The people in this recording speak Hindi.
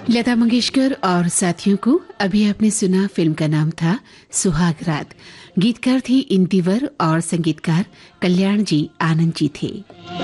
लता मंगेशकर और साथियों को अभी आपने सुना। फिल्म का नाम था सुहाग रात। गीतकार थी इंदिवर और संगीतकार कल्याण जी आनंद जी थे।